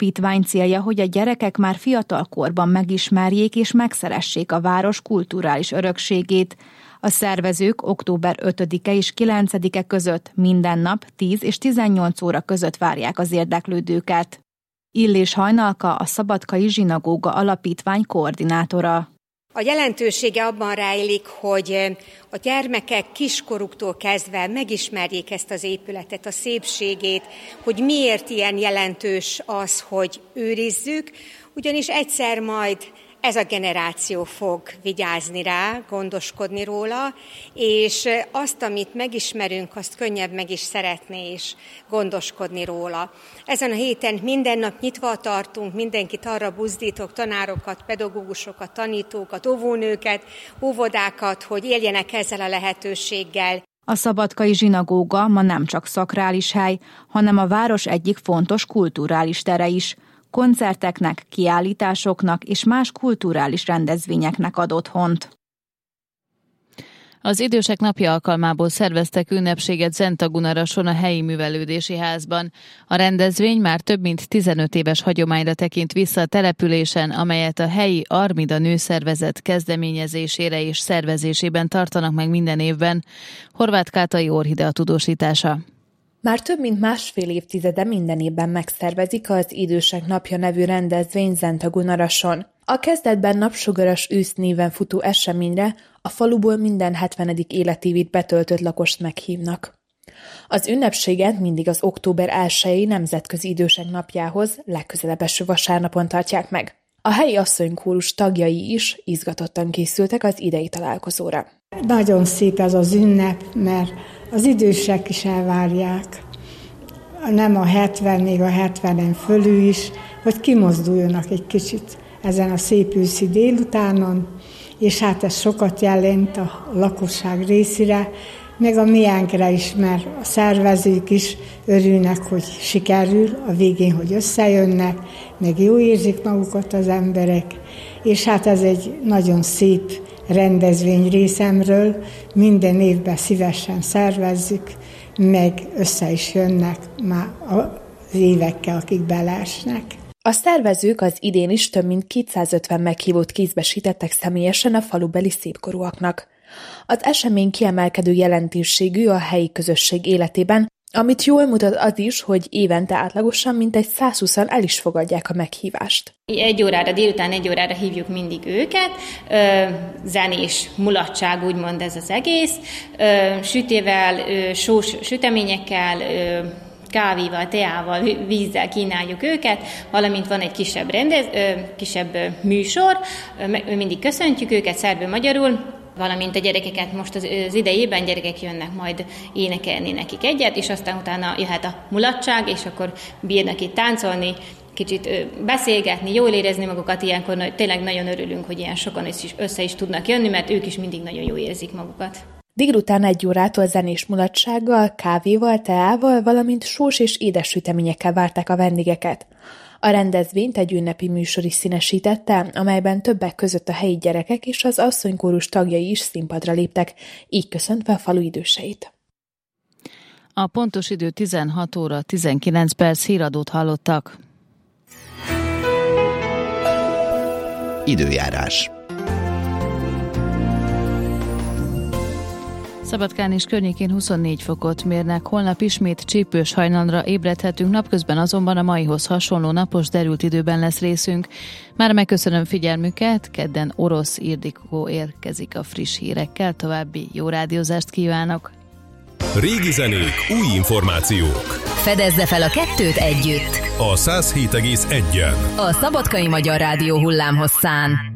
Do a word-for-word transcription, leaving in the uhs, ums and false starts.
alapítvány célja, hogy a gyerekek már fiatalkorban megismerjék és megszeressék a város kulturális örökségét. A szervezők október ötödike és kilencedike között minden nap tíz és tizennyolc óra között várják az érdeklődőket. Illés Hajnalka, a Szabadkai Zsinagóga Alapítvány koordinátora. A jelentősége abban rejlik, hogy a gyermekek kiskoruktól kezdve megismerjék ezt az épületet, a szépségét, hogy miért ilyen jelentős az, hogy őrizzük, ugyanis egyszer majd ez a generáció fog vigyázni rá, gondoskodni róla, és azt, amit megismerünk, azt könnyebb meg is szeretni és gondoskodni róla. Ezen a héten minden nap nyitva tartunk, mindenkit arra buzdítok, tanárokat, pedagógusokat, tanítókat, óvónőket, óvodákat, hogy éljenek ezzel a lehetőséggel. A Szabadkai Zsinagóga ma nem csak szakrális hely, hanem a város egyik fontos kulturális tere is. Koncerteknek, kiállításoknak és más kulturális rendezvényeknek ad otthont. Az Idősek Napja alkalmából szerveztek ünnepséget Zentagunarason a helyi művelődési házban. A rendezvény már több mint tizenöt éves hagyományra tekint vissza a településen, amelyet a helyi Armida nőszervezet kezdeményezésére és szervezésében tartanak meg minden évben. Horváth Kátai Orhide a tudósítása. Már több mint másfél évtizede minden évben megszervezik az Idősek Napja nevű rendezvény Zentagunarason. A kezdetben Napsugaras ősz néven futó eseményre a faluból minden hetvenedik életévét betöltött lakost meghívnak. Az ünnepséget mindig az október elsejei Nemzetközi Idősek Napjához legközelebb eső vasárnapon tartják meg. A helyi asszonykórus tagjai is izgatottan készültek az idei találkozóra. Nagyon szép ez az ünnep, mert az idősek is elvárják, nem a hetven, még a hetvenen fölül is, hogy kimozduljanak egy kicsit ezen a szép őszi délutánon, és hát ez sokat jelent a lakosság részére, meg a miénkre is, mert a szervezők is örülnek, hogy sikerül, a végén, hogy összejönnek, meg jó érzik magukat az emberek, és hát ez egy nagyon szép rendezvény részemről, minden évben szívesen szervezzük, meg össze is jönnek már az évekkel, akik beleesnek. A szervezők az idén is több mint kétszázötven meghívót kézbesítettek személyesen a falubeli szépkorúaknak. Az esemény kiemelkedő jelentőségű a helyi közösség életében, amit jól mutat az is, hogy évente átlagosan mintegy százhúszan el is fogadják a meghívást. Egy órára, délután egy órára hívjuk mindig őket, zenés mulatság úgymond ez az egész, sütével, sós süteményekkel, kávéval, teával, vízzel kínáljuk őket, valamint van egy kisebb, rendez, kisebb műsor, mindig köszöntjük őket szerbül magyarul, valamint a gyerekeket most az, az idejében gyerekek jönnek majd énekelni nekik egyet, és aztán utána jöhet a mulatság, és akkor bírnak itt táncolni, kicsit beszélgetni, jól érezni magukat, ilyenkor tényleg nagyon örülünk, hogy ilyen sokan össze is tudnak jönni, mert ők is mindig nagyon jól érzik magukat. Délután egy órától zenés mulatsággal, kávéval, teával, valamint sós és édes süteményekkel várták a vendégeket. A rendezvényt egy ünnepi műsor is színesítette, amelyben többek között a helyi gyerekek és az asszonykórus tagjai is színpadra léptek, így köszöntve a falu időseit. A pontos idő tizenhat óra tizenkilenc perc, híradót hallottak. Időjárás. Szabadkán és környékén huszonnégy fokot mérnek, holnap ismét csípős hajnalra ébredhetünk, napközben azonban a maihoz hasonló napos derült időben lesz részünk. Már megköszönöm figyelmüket, kedden Orosz Ildikó érkezik a friss hírekkel, további jó rádiózást kívánok! Régi zenék, új információk. Fedezze fel a kettőt együtt. A száz hét egész egyen. A Szabadkai Magyar Rádió hullámhosszán.